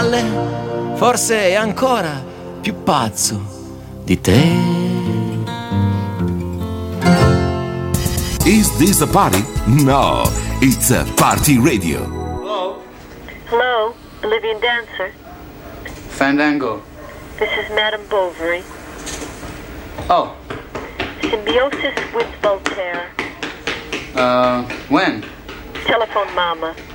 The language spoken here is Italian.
spalle, forse è ancora più pazzo di te. Is this a party? No, it's a party radio. Hello? Hello, Bolivian dancer. Fandango. This is Madame Bovary. Oh, Symbiosis with Voltaire. when? Telephone Mama.